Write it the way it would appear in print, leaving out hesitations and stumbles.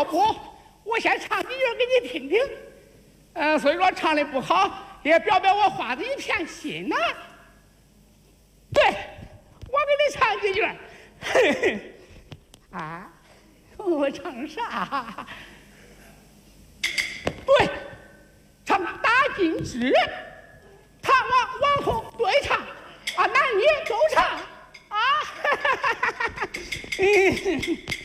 过，我先唱几句给你听听。虽说唱的不好，也表表我花的一片心呐。对，我给你唱几句。嘿嘿，啊，我唱啥？对，唱大金枝，唐王后对唱，啊，男女都唱，啊，哈哈哈哈哈。